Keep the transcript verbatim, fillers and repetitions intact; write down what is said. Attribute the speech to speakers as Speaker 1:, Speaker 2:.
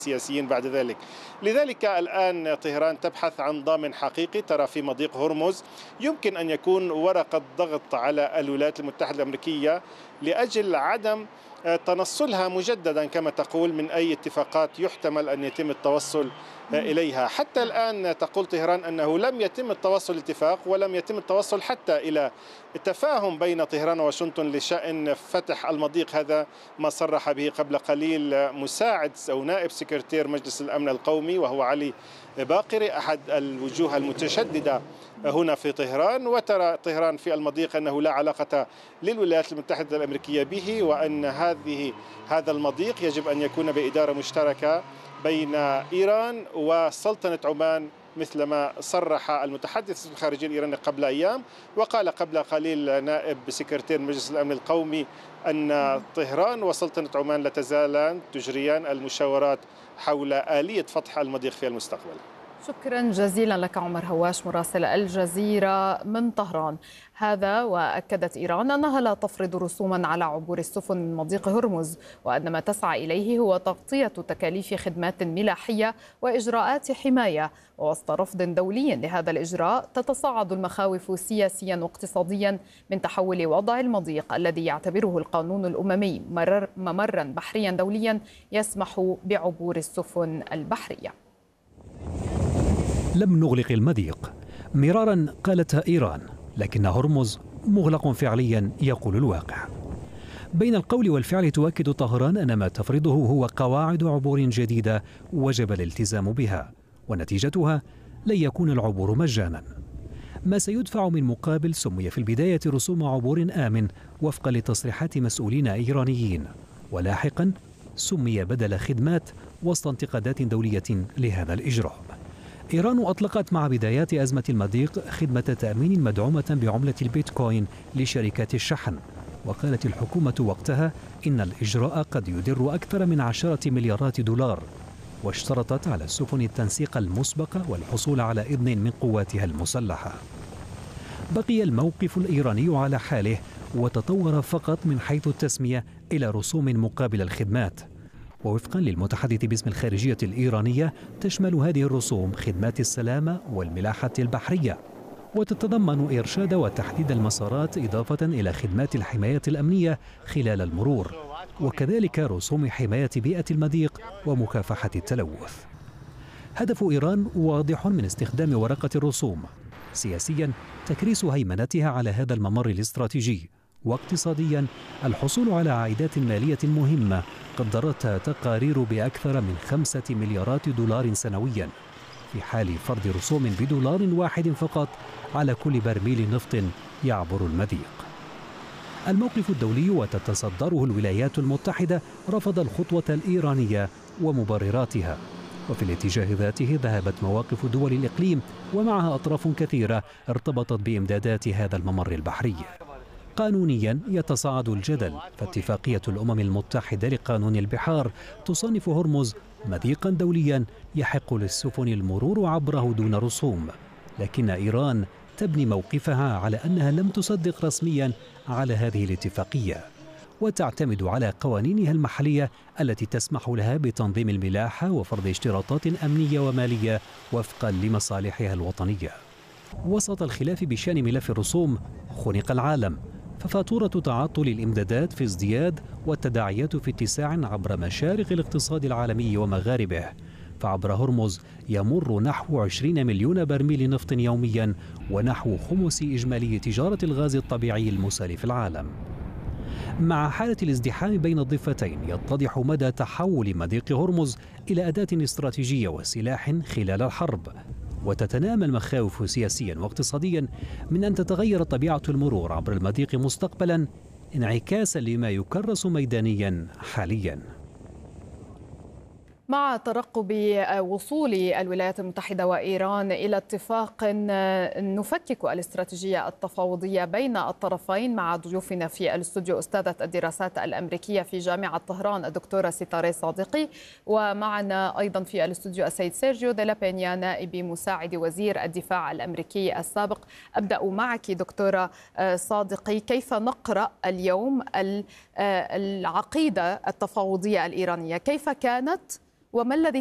Speaker 1: سياسيين بعد ذلك. لذلك الآن طهران تبحث عن ضامن حقيقي ترى في مضيق هرمز يمكن أن يكون ورقة ضغط على الولايات المتحدة الأمريكية لأجل عدم تنصلها مجددا كما تقول من أي اتفاقات يحتمل أن يتم التوصل إليها. حتى الآن تقول طهران أنه لم يتم التوصل اتفاق ولم يتم التوصل حتى إلى التفاهم بين طهران وواشنطن لشأن فتح المضيق. هذا ما صرح به قبل قليل مساعد أو نائب سكرتير مجلس الأمن القومي وهو علي باقري أحد الوجوه المتشددة هنا في طهران. وترى طهران في المضيق أنه لا علاقة للولايات المتحدة الأمريكية به وأن هذه هذا المضيق يجب أن يكون بإدارة مشتركة بين إيران وسلطنة عمان مثلما صرح المتحدث الخارجي الإيراني قبل أيام. وقال قبل قليل نائب سكرتير مجلس الأمن القومي أن طهران وسلطنة عمان لا تزالان تجريان المشاورات حول آلية فتح المضيق في المستقبل.
Speaker 2: شكرا جزيلا لك عمر هواش مراسل الجزيرة من طهران. هذا وأكدت إيران أنها لا تفرض رسوما على عبور السفن من مضيق هرمز وأن ما تسعى إليه هو تغطية تكاليف خدمات ملاحية وإجراءات حماية. ووسط رفض دولي لهذا الإجراء تتصاعد المخاوف سياسيا واقتصاديا من تحول وضع المضيق الذي يعتبره القانون الأممي ممرا بحريا دوليا يسمح بعبور السفن البحرية.
Speaker 3: لم نغلق المضيق مرارا قالتها إيران، لكن هرمز مغلق فعليا يقول الواقع. بين القول والفعل تؤكد طهران أن ما تفرضه هو قواعد عبور جديدة وجب الالتزام بها، ونتيجتها لن يكون العبور مجانا. ما سيدفع من مقابل سمي في البداية رسوم عبور آمن وفقا لتصريحات مسؤولين إيرانيين، ولاحقا سمي بدل خدمات وسط انتقادات دولية لهذا الإجراء. إيران أطلقت مع بدايات أزمة المضيق خدمة تأمين مدعومة بعملة البيتكوين لشركات الشحن، وقالت الحكومة وقتها إن الإجراء قد يدر أكثر من عشرة مليارات دولار، واشترطت على السفن التنسيق المسبق والحصول على إذن من قواتها المسلحة. بقي الموقف الإيراني على حاله وتطور فقط من حيث التسمية إلى رسوم مقابل الخدمات. ووفقا للمتحدث باسم الخارجية الإيرانية تشمل هذه الرسوم خدمات السلامة والملاحة البحرية، وتتضمن إرشاد وتحديد المسارات إضافة إلى خدمات الحماية الأمنية خلال المرور، وكذلك رسوم حماية بيئة المضيق ومكافحة التلوث. هدف إيران واضح من استخدام ورقة الرسوم: سياسيا تكريس هيمنتها على هذا الممر الاستراتيجي، واقتصاديا الحصول على عائدات مالية مهمة قدرتها تقارير بأكثر من خمسة مليارات دولار سنويا في حال فرض رسوم بدولار واحد فقط على كل برميل نفط يعبر المضيق. الموقف الدولي وتتصدره الولايات المتحدة رفض الخطوة الإيرانية ومبرراتها، وفي الاتجاه ذاته ذهبت مواقف دول الإقليم ومعها أطراف كثيرة ارتبطت بإمدادات هذا الممر البحري. قانونيا يتصاعد الجدل، فاتفاقية الأمم المتحدة لقانون البحار تصنف هرمز مضيقا دوليا يحق للسفن المرور عبره دون رسوم، لكن إيران تبني موقفها على أنها لم تصدق رسميا على هذه الاتفاقية، وتعتمد على قوانينها المحلية التي تسمح لها بتنظيم الملاحة وفرض اشتراطات أمنية ومالية وفقا لمصالحها الوطنية. وسط الخلاف بشأن ملف الرسوم خنق العالم، ففاتورة تعطل الإمدادات في ازدياد والتداعيات في اتساع عبر مشارق الاقتصاد العالمي ومغاربه. فعبر هرمز يمر نحو عشرين مليون برميل نفط يوميا، ونحو خمس إجمالي تجارة الغاز الطبيعي المسال في العالم. مع حالة الازدحام بين الضفتين يتضح مدى تحول مضيق هرمز إلى أداة استراتيجية وسلاح خلال الحرب، وتتنامى المخاوف سياسيا واقتصاديا من أن تتغير طبيعة المرور عبر المضيق مستقبلا انعكاسا لما يكرس ميدانيا حاليا.
Speaker 2: مع ترقب وصول الولايات المتحدة وإيران إلى اتفاق نفكك الاستراتيجية التفاوضية بين الطرفين، مع ضيوفنا في الاستوديو أستاذة الدراسات الأمريكية في جامعة طهران الدكتورة ستاري صادقي، ومعنا أيضا في الاستوديو السيد سيرجيو ديلا بينيا نائب مساعد وزير الدفاع الأمريكي السابق. أبدأ معك دكتورة صادقي، كيف نقرأ اليوم العقيدة التفاوضية الإيرانية؟ كيف كانت وما الذي